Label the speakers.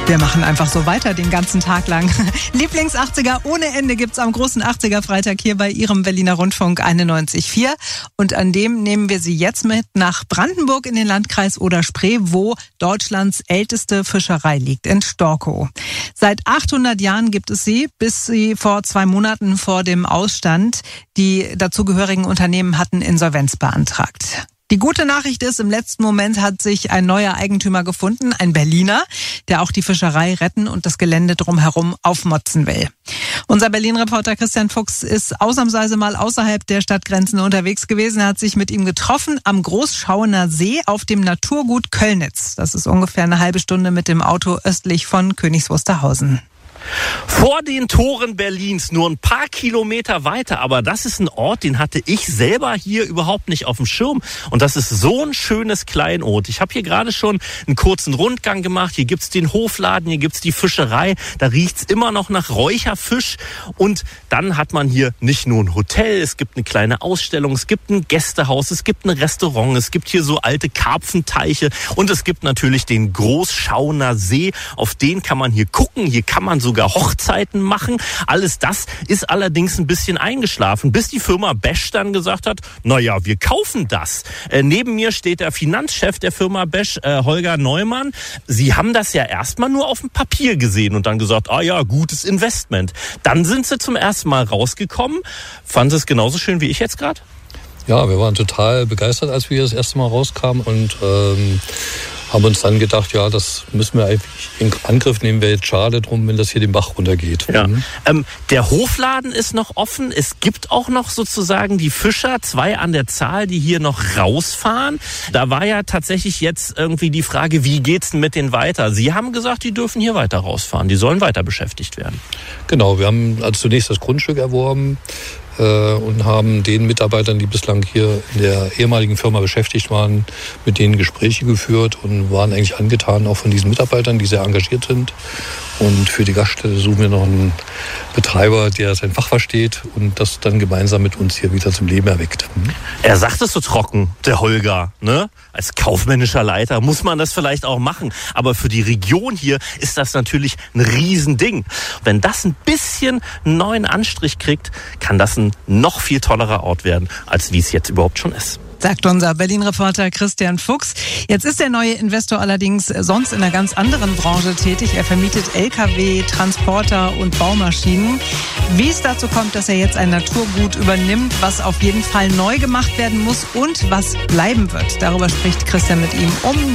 Speaker 1: Wir machen einfach so weiter den ganzen Tag lang. Lieblings-80er ohne Ende gibt's am großen 80er-Freitag hier bei Ihrem Berliner Rundfunk 91.4. Und an dem nehmen wir Sie jetzt mit nach Brandenburg in den Landkreis Oder-Spree, wo Deutschlands älteste Fischerei liegt, in Storkow. Seit 800 Jahren gibt es sie, bis sie vor 2 Monaten vor dem Ausstand die dazugehörigen Unternehmen hatten Insolvenz beantragt. Die gute Nachricht ist, im letzten Moment hat sich ein neuer Eigentümer gefunden, ein Berliner, der auch die Fischerei retten und das Gelände drumherum aufmotzen will. Unser Berlin-Reporter Christian Fuchs ist ausnahmsweise mal außerhalb der Stadtgrenzen unterwegs gewesen. Er hat sich mit ihm getroffen am Großschauener See auf dem Naturgut Köllnitz. Das ist ungefähr eine halbe Stunde mit dem Auto östlich von Königs Wusterhausen.
Speaker 2: Vor den Toren Berlins, nur ein paar Kilometer weiter. Aber das ist ein Ort, den hatte ich selber hier überhaupt nicht auf dem Schirm. Und das ist so ein schönes Kleinod. Ich habe hier gerade schon einen kurzen Rundgang gemacht. Hier gibt's den Hofladen, hier gibt's die Fischerei. Da riecht's immer noch nach Räucherfisch. Und dann hat man hier nicht nur ein Hotel, es gibt eine kleine Ausstellung, es gibt ein Gästehaus, es gibt ein Restaurant, es gibt hier so alte Karpfenteiche und es gibt natürlich den Großschauener See. Auf den kann man hier gucken. Hier kann man sogar Hochzeiten machen. Alles das ist allerdings ein bisschen eingeschlafen, bis die Firma Besch dann gesagt hat, naja, wir kaufen das. Neben mir steht der Finanzchef der Firma Besch, Holger Neumann. Sie haben das ja erstmal nur auf dem Papier gesehen und dann gesagt, ah ja, gutes Investment. Dann sind sie zum ersten Mal rausgekommen. Fanden Sie es genauso schön wie ich jetzt gerade?
Speaker 3: Ja, wir waren total begeistert, als wir das erste Mal rauskamen und haben uns dann gedacht, ja, das müssen wir eigentlich in Angriff nehmen. Wäre jetzt schade drum, wenn das hier den Bach runtergeht.
Speaker 2: Ja. Der Hofladen ist noch offen. Es gibt auch noch sozusagen die Fischer, 2 an der Zahl, die hier noch rausfahren. Da war ja tatsächlich jetzt irgendwie die Frage, wie geht's denn mit denen weiter? Sie haben gesagt, die dürfen hier weiter rausfahren. Die sollen weiter beschäftigt werden.
Speaker 3: Genau, wir haben also zunächst das Grundstück erworben und haben den Mitarbeitern, die bislang hier in der ehemaligen Firma beschäftigt waren, mit denen Gespräche geführt und waren eigentlich angetan auch von diesen Mitarbeitern, die sehr engagiert sind. Und für die Gaststätte suchen wir noch einen Betreiber, der sein Fach versteht und das dann gemeinsam mit uns hier wieder zum Leben erweckt.
Speaker 2: Er sagt es so trocken, der Holger, ne? Als kaufmännischer Leiter muss man das vielleicht auch machen. Aber für die Region hier ist das natürlich ein Riesending. Wenn das ein bisschen einen neuen Anstrich kriegt, kann das ein noch viel tollerer Ort werden, als wie es jetzt überhaupt schon ist.
Speaker 1: Sagt unser Berlin-Reporter Christian Fuchs. Jetzt ist der neue Investor allerdings sonst in einer ganz anderen Branche tätig. Er vermietet LKW, Transporter und Baumaschinen. Wie es dazu kommt, dass er jetzt ein Naturgut übernimmt, was auf jeden Fall neu gemacht werden muss und was bleiben wird, darüber spricht Christian mit ihm um